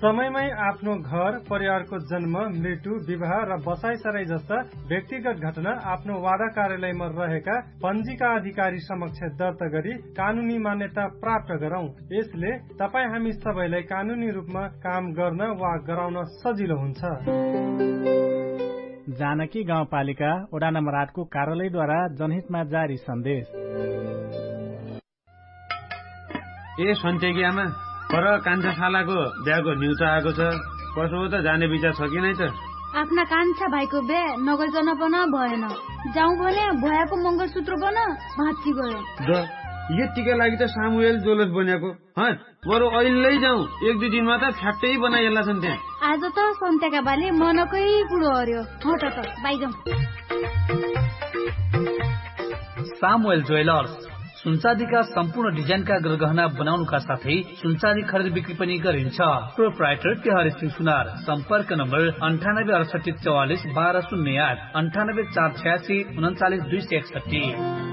समयमै आफ्नो घर, परिवारको जन्म, मृत्यु, विवाह र बसाइसराई जस्ता व्यक्तिगत घटना आफ्नो वाडा कार्यालयमा रहेका पञ्जीका अधिकारी समक्ष दर्ता गरी कानूनी मान्यता प्राप्त गरौं। यसले तपाईँ हामी सबैलाई कानूनी रूपमा काम गर्न वा गराउन सजिलो हुन्छ। जानकी गाउँपालिका वडा नम्बर 8 को कार्यालयद्वारा जनहितमा जारी सन्देश। ए सन्तेकी आमा, पर कान्छा शालाको बिहाको न्युज आएको छ। कसो हो त, जाने विचार छ कि नै त? आफ्ना कान्छा भाइको बिहे नगरिकन पनि भएन। जाउँ भने भयाको मङ्गलसूत्र बन भाँच्ची गयो। यतिका लागि त सामुएल जोलस बनेको। बरु अहिले जाउँ, 1-2 दिनमा त फ्याट्टै बनाइएला छन् त्यहाँ। आज त सन्तेका बाले मनकै कुरो हर्यो। हट त बाइ जाउँ। सामुएल ज्वेलर्स सुनचाँदीका सम्पूर्ण डिजाइनका गहना बनाउनुका साथै सुनचाँदी खरिद बिक्री पनि गरिन्छ। प्रोप्राइटर तिहारी सिंह सुनार। सम्पर्क नम्बर 9868441208, 98486 39261।